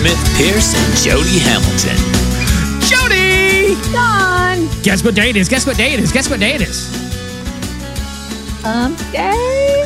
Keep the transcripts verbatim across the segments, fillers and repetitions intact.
Smith Pierce and Jody Hamilton. Jody! Don! Guess what day it is? Guess what day it is? Guess what day it is? Hump day?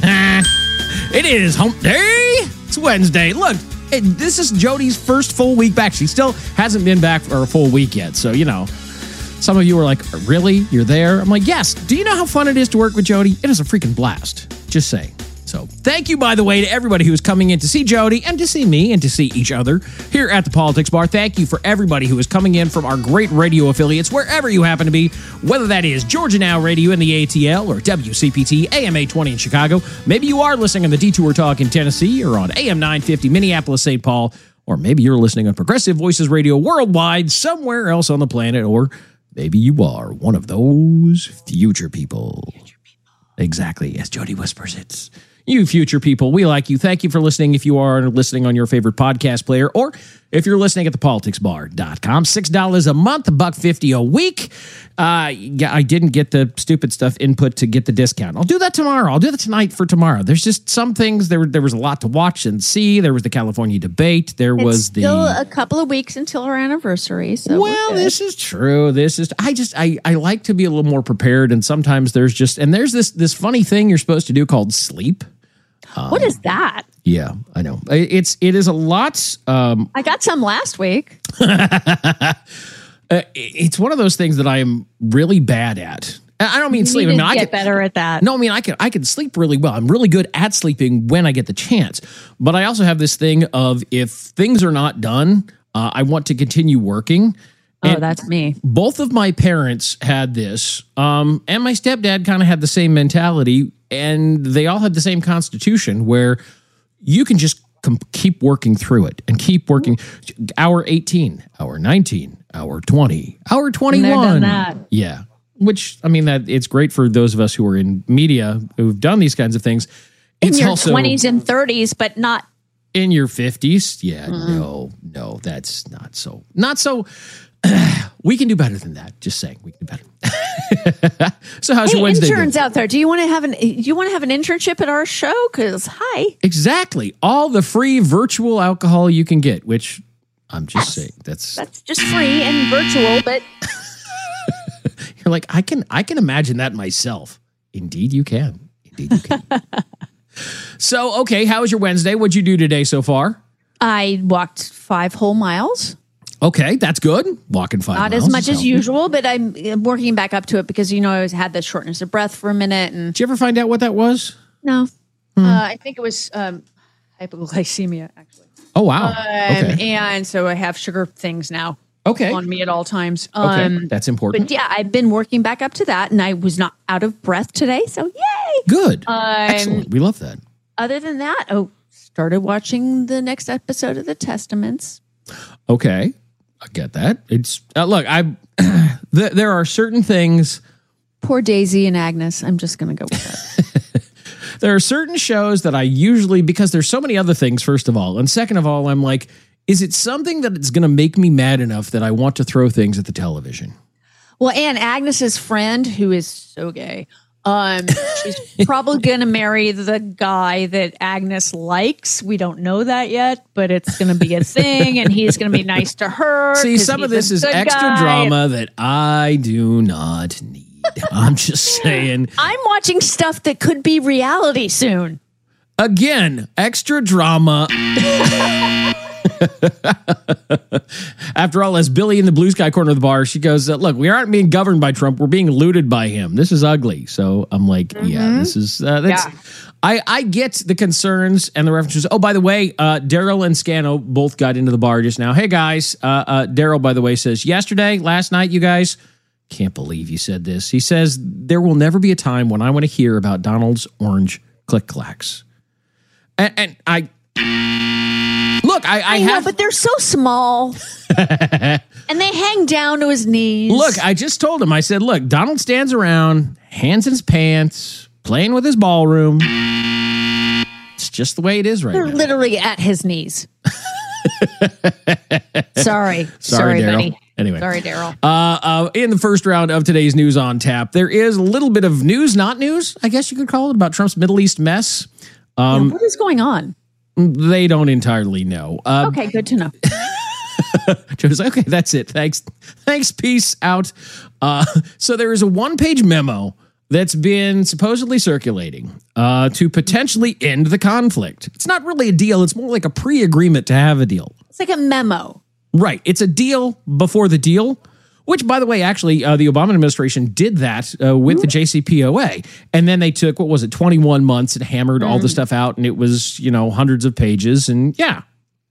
It is hump day. It's Wednesday. Look, it, this is Jody's first full week back. She still hasn't been back for a full week yet. So, you know, some of you are like, really? You're there? I'm like, yes. Do you know how fun it is to work with Jody? It is a freaking blast. Just saying. So thank you, by the way, to everybody who's coming in to see Jody and to see me and to see each other here at the Politics Bar. Thank you for everybody who is coming in from our great radio affiliates, wherever you happen to be, whether that is Georgia Now Radio in the A T L or W C P T A M eight twenty in Chicago. Maybe you are listening on the Detour Talk in Tennessee or on A M nine fifty Minneapolis, Saint Paul, or maybe you're listening on Progressive Voices Radio worldwide somewhere else on the planet, or maybe you are one of those future people. Future people. Exactly, as Jody whispers, it's... You future people, we like you. Thank you for listening if you are listening on your favorite podcast player, or if you're listening at the politics bar dot com. six dollars a month, a buck fifty a week. Uh, I didn't get the stupid stuff input to get the discount. I'll do that tomorrow. I'll do that tonight for tomorrow. There's just some things, there, there was a lot to watch and see. There was the California debate. There it's was the... still a couple of weeks until our anniversary. So well, this is true. This is... I just... I, I like to be a little more prepared, and sometimes there's just... And there's this, this funny thing you're supposed to do called sleep. Um, what is that? Yeah, I know. It's it is a lot. Um, I got some last week. uh, it's one of those things that I am really bad at. I don't mean you sleep. Need I mean, to I get can, better at that. No, I mean I can I can sleep really well. I'm really good at sleeping when I get the chance. But I also have this thing of if things are not done, uh, I want to continue working. Oh, And that's me. Both of my parents had this, um, and my stepdad kind of had the same mentality, and they all had the same constitution where you can just com- keep working through it and keep working. Hour eighteen, hour nineteen, hour twenty, hour twenty-one. Done that. Yeah, which, I mean, that it's great for those of us who are in media who've done these kinds of things. It's in your also twenties and thirties, but not in your fifties. Yeah, Mm-hmm. no, no, that's not so, not so. We can do better than that. Just saying, we can do better. So, how's hey, your Wednesday? interns been? out there? Do you want to have an? Do you want to have an internship at our show? Because hi, Exactly, all the free virtual alcohol you can get. Which I'm just Yes. saying, that's that's just free and virtual, but you're like I can I can imagine that myself. Indeed, you can. Indeed, you can. So, okay, how was your Wednesday? What'd you do today so far? I walked five whole miles. Okay, that's good. Walking five Not miles. as much is as healthy. uable, but I'm I'm working back up to it because, you know, I was, had the shortness of breath for a minute. And Did you ever find out what that was? no, uh, I think it was um, hypoglycemia, actually. Oh, wow. Um, okay. And so I have sugar things now Okay. on me at all times. Okay, Um, that's important. But yeah, I've been working back up to that, and I was not out of breath today. So yay! Good. Um, Excellent. We love that. Other than that, oh, started watching the next episode of The Testaments. Okay, I get that. It's uh, look, I th- there are certain things. Poor Daisy and Agnes. I'm just going to go with that. There are certain shows that I usually, because there's so many other things. First of all, and second of all, I'm like, is it something that is going to make me mad enough that I want to throw things at the television? Well, and Agnes's friend, who is so gay, um, she's probably going to marry the guy that Agnes likes. We don't know that yet, but it's going to be a thing, and he's going to be nice to her. See, 'cause some of he's this a is good extra guy. drama that I do not need. I'm just saying. I'm watching stuff that could be reality soon. Again, extra drama. After all, as Billy in the blue sky corner of the bar, she goes, uh, look, we aren't being governed by Trump. We're being looted by him. This is ugly. So I'm like, mm-hmm. yeah, this is, uh, that's, Yeah. I, I get the concerns and the references. Oh, by the way, uh, Daryl and Scano both got into the bar just now. Hey guys, uh, uh, Daryl, by the way, says yesterday, last night, you guys, can't believe you said this. He says, there will never be a time when I want to hear about Donald's orange click-clacks. And, and I, look, I, I, I have, know, but they're so small. And they hang down to his knees. look, I just told him, I said, look, Donald stands around, hands in his pants, playing with his ballroom. It's just the way it is right They're now. literally at his knees. Sorry. Sorry, Daryl. buddy. Anyway. Sorry, Daryl. Uh, uh, in the first round of today's News on Tap, there is a little bit of news, not news, I guess you could call it, about Trump's Middle East mess. Um, Yeah, what is going on? They don't entirely know. Uh, Okay, good to know. Joe's like, okay, that's it. Thanks. Thanks. Peace out. Uh, so there is a one-page memo that's been supposedly circulating uh, to potentially end the conflict. It's not really a deal. It's more like a pre-agreement to have a deal. It's like a memo. Right. It's a deal before the deal, which, by the way, actually, uh, the Obama administration did that uh, with mm-hmm. the J C P O A. And then they took, what was it, twenty-one months and hammered mm-hmm. all the stuff out. And it was, you know, hundreds of pages. And yeah.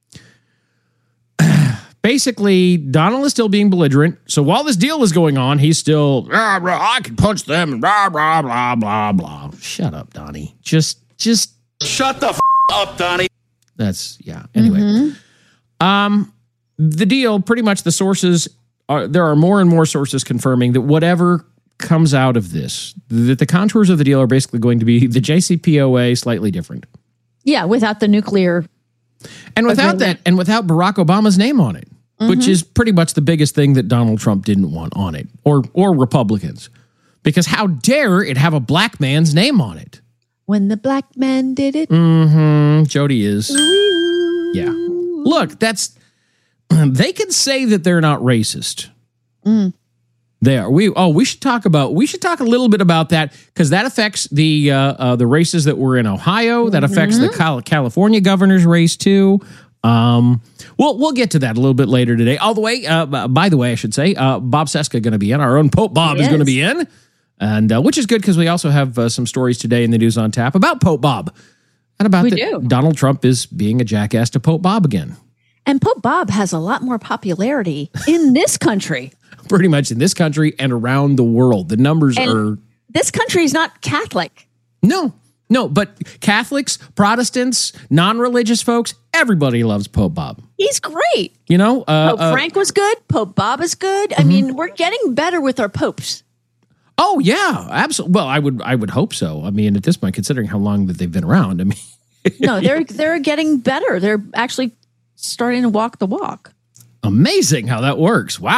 Basically, Donald is still being belligerent. So while this deal is going on, he's still, rah, rah, I can punch them, and blah, blah, blah, blah, blah. Shut up, Donnie. Just, just. Shut the f- up, Donnie. That's, yeah. Anyway. Mm-hmm. Um, the deal, pretty much the sources, are there are more and more sources confirming that whatever comes out of this, that the contours of the deal are basically going to be the J C P O A slightly different. Yeah, without the nuclear. And without agreement. that, and without Barack Obama's name on it. Mm-hmm. Which is pretty much the biggest thing that Donald Trump didn't want on it, or or Republicans. Because how dare it have a black man's name on it? When the black man did it. Mm-hmm. Jody is. Ooh. Yeah. Look, that's, they can say that they're not racist. Mm. They are. We oh, we should talk about, we should talk a little bit about that, because that affects the uh, uh, the races that were in Ohio. That affects mm-hmm. the Cal- California governor's race too. Um, we'll we'll get to that a little bit later today. All the way, uh, by the way, I should say, uh, Bob Cesca going to be in. Our own Pope Bob he is, is. going to be in, and uh, which is good because we also have uh, some stories today in the news on tap about Pope Bob and about we that do. Donald Trump is being a jackass to Pope Bob again. And Pope Bob has a lot more popularity in this country. Pretty much in this country and around the world. The numbers and are. This country is not Catholic. No. No, but Catholics, Protestants, non-religious folks, everybody loves Pope Bob. He's great. You know, uh, Pope uh, Frank was good. Pope Bob is good. Mm-hmm. I mean, we're getting better with our popes. Oh yeah, absolutely. Well, I would, I would hope so. I mean, at this point, considering how long that they've been around, I mean, no, they're they're getting better. They're actually starting to walk the walk. Amazing how that works. Wow.